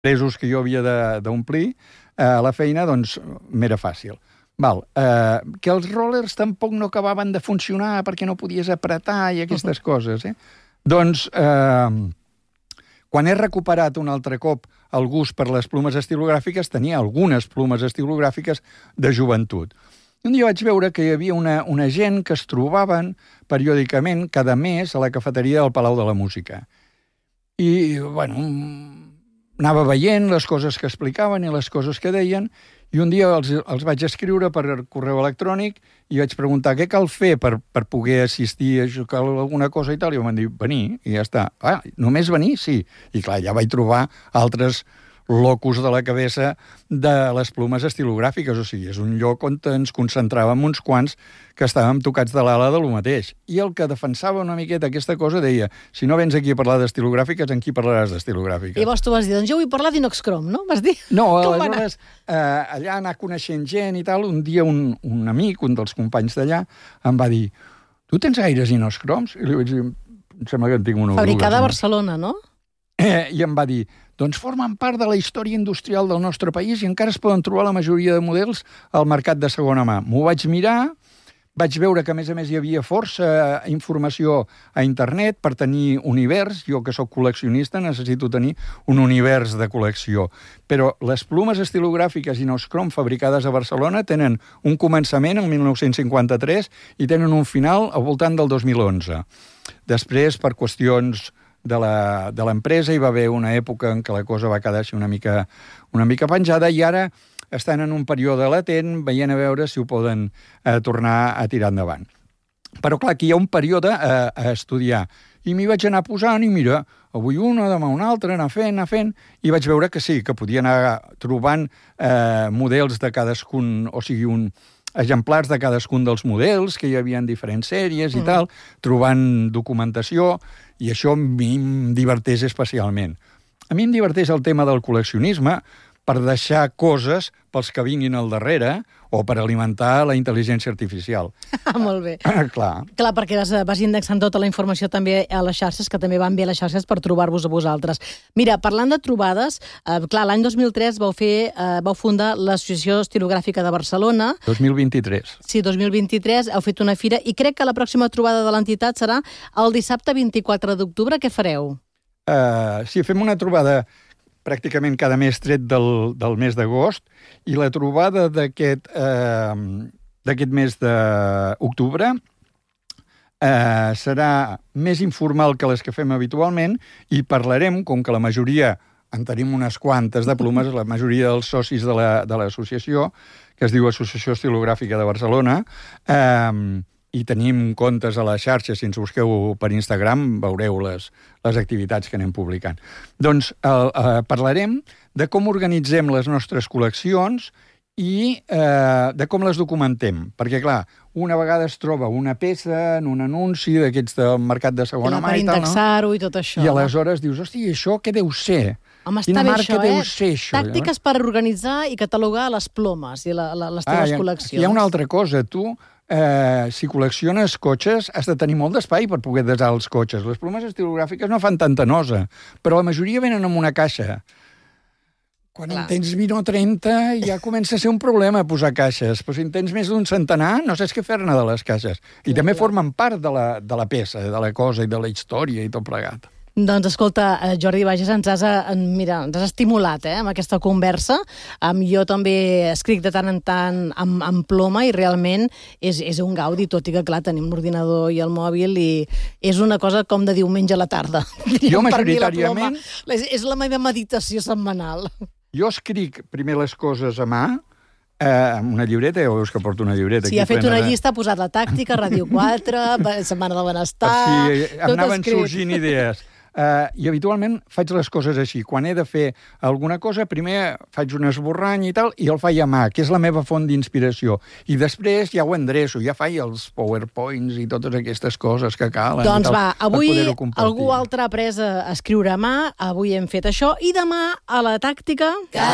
presos que jo havia d'omplir a la feina, doncs m'era fàcil. Que els rollers tampoc no acabaven de funcionar perquè no podies apretar i aquestes coses. Doncs, quan he recuperat un altre cop el gust per les plomes estilogràfiques, tenia algunes plomes estilogràfiques de joventut. Un dia vaig veure que hi havia una gent que es trobaven periòdicament cada mes a la cafeteria del Palau de la Música. I, bueno, anava veient les coses que explicaven i les coses que deien, i un dia els vaig escriure per correu electrònic i vaig preguntar què cal fer per poder assistir a alguna cosa i tal, i em van dir, venir, i ja està. Només venir? Sí. I clar, ja vaig trobar altres locus de la cabeça de les plomes estilogràfiques, o sigui, és un lloc on ens concentràvem uns quants que estàvem tocats de l'ala de lo mateix. I el que defensava una miqueta aquesta cosa deia, si no vens aquí a parlar d'estilogràfiques, en qui parlaràs d'estilogràfiques? I llavors tu vas dir, doncs jo vull parlar d'Inoxcrom, no? Vas dir? No, aleshores, allà anar coneixent gent i tal, un dia un amic, un dels companys d'allà, em va dir, tu tens gaires Inoxcroms? I li vaig dir, em sembla que en tinc una o dues. Fabricada a Barcelona, no? I em va dir, doncs formen part de la història industrial del nostre país i encara es poden trobar la majoria de models al mercat de segona mà. M'ho vaig mirar, vaig veure que a més hi havia força informació a internet per tenir univers. Jo, que sóc col·leccionista, necessito tenir un univers de col·lecció. Però les plomes estilogràfiques Inoxcrom fabricades a Barcelona tenen un començament el 1953 i tenen un final al voltant del 2011. Després, per qüestions de l'empresa, hi va haver una època en què la cosa va quedar així una mica penjada i ara estan en un període latent veient a veure si ho poden tornar a tirar endavant. Però clar, aquí hi ha un període a estudiar i m'hi vaig anar posant i mira, avui una, demà una altra, anar fent, i vaig veure que sí, que podia anar trobant models de cadascun, o sigui, exemplars de cadascun dels models, que hi havia en diferents sèries i tal, trobant documentació, i això a mi em diverteix especialment. A mi em diverteix el tema del col·leccionisme per deixar coses pels que vinguin al darrere o per alimentar la intel·ligència artificial. Molt bé. Clar, perquè vas indexant tota la informació també a les xarxes, que també van bé a les xarxes per trobar-vos a vosaltres. Mira, parlant de trobades, clar, l'any 2003 vau fundar l'Associació Estilogràfica de Barcelona. 2023. Sí, 2023, heu fet una fira, i crec que la pròxima trobada de l'entitat serà el dissabte 24 d'octubre. Què fareu? Sí, fem una trobada pràcticament cada mes tret del mes d'agost, i la trobada d'aquest mes d'octubre serà més informal que les que fem habitualment, i parlarem, com que la majoria, en tenim unes quantes de plomes, la majoria dels socis de l'associació, que es diu Associació Estilogràfica de Barcelona, i tenim comptes a les xarxes, si ens busqueu per Instagram veureu les activitats que anem publicant. Doncs parlarem de com organitzem les nostres col·leccions i de com les documentem. Perquè, clar, una vegada es troba una peça en un anunci d'aquests del mercat de segona mà i tal, no? Per indexar-ho i tot això. I aleshores dius, hosti, això què deu ser? Home, està bé això, deu ser això? Tàctiques per organitzar i catalogar les plomes i les teves col·leccions. Hi ha una altra cosa, tu, si col·lecciones cotxes, has de tenir molt d'espai per poder desar els cotxes. Les plomes estilogràfiques no fan tanta nosa, però la majoria venen en una caixa. Quan en tens 20 o 30 ja comença a ser un problema posar caixes, però si en tens més d'un centenar no saps què fer-ne de les caixes. I també formen part de la peça, de la cosa i de la història i tot plegat. Doncs escolta, Jordi Bages, ens has estimulat amb aquesta conversa. Jo també escric de tant en tant amb ploma i realment és un gaudi, tot i que, clar, tenim l'ordinador i el mòbil i és una cosa com de diumenge a la tarda. Jo majoritàriament... És la meva meditació setmanal. Jo escric primer les coses a mà, amb una llibreta, ja veus que porto una llibreta. Sí, ha fet una llista, ha posat la tàctica, Ràdio 4, Setmana del Benestar... Sí, em anaven sorgint idees. I habitualment faig les coses així. Quan he de fer alguna cosa, primer faig un esborrany i tal, i el faig a mà, que és la meva font d'inspiració. I després ja ho endreço, ja faig els PowerPoints i totes aquestes coses que calen. Doncs va, avui algú altre ha après a escriure a mà, avui hem fet això, i demà a la tàctica...